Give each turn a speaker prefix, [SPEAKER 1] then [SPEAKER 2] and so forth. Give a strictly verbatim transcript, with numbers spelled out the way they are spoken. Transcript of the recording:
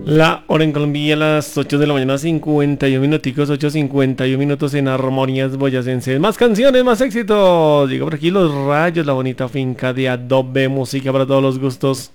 [SPEAKER 1] La hora en Colombia a las ocho de la mañana, cincuenta y un minuticos, ocho cincuenta y un minutos en Armonías Boyacenses. Más canciones, más éxitos. Llega por aquí Los Rayos, la bonita finca de Adobe, música para todos los gustos.